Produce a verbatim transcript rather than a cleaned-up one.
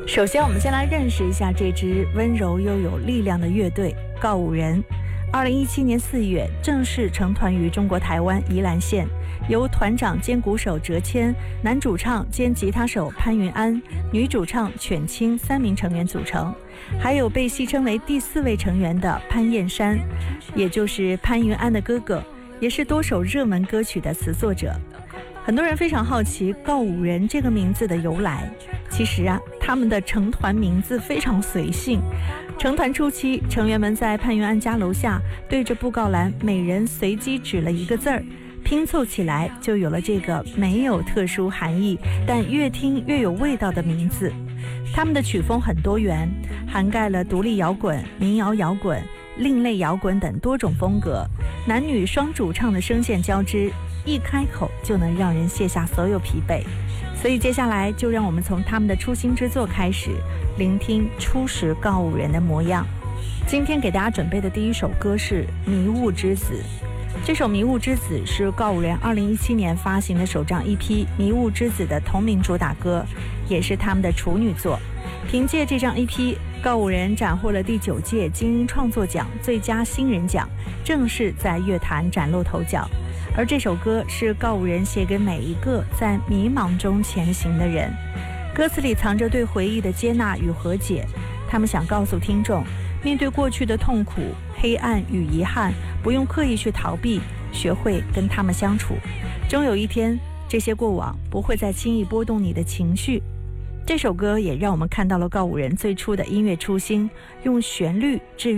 首先我们先来认识一下这支温柔又有力量的乐队告五人。二零一七年四月正式成团于中国台湾宜兰县，由团长兼鼓手哲谦、男主唱兼吉他手潘云安、女主唱犬青三名成员组成，还有被戏称为第四位成员的潘燕山，也就是潘云安的哥哥，也是多首热门歌曲的词作者。很多人非常好奇告五人这个名字的由来，其实啊，他们的成团名字非常随性。成团初期，成员们在潘云安家楼下对着布告栏每人随机指了一个字儿，拼凑起来就有了这个没有特殊含义但越听越有味道的名字。他们的曲风很多元，涵盖了独立摇滚、民谣摇滚、另类摇滚等多种风格，男女双主唱的声线交织，一开口就能让人卸下所有疲惫。所以接下来就让我们从他们的初心之作开始，聆听初时告五人的模样。今天给大家准备的第一首歌是《迷雾之子》。这首《迷雾之子》是告五人二零一七年发行的首张 E P《迷雾之子》的同名主打歌，也是他们的处女作。凭借这张 E P， 告五人斩获了第九届金鹰创作奖最佳新人奖，正式在乐坛崭露头角。而这首歌是告五人写给每一个在迷茫中前行的人，歌词里藏着对回忆的接纳与和解。他们想告诉听众，面对过去的痛苦、黑暗与遗憾，不用刻意去逃避，学会跟他们相处。终有一天，这些过往不会再轻易波动你的情绪。这首歌也让我们看到了告五人最初的音乐初心，用旋律治愈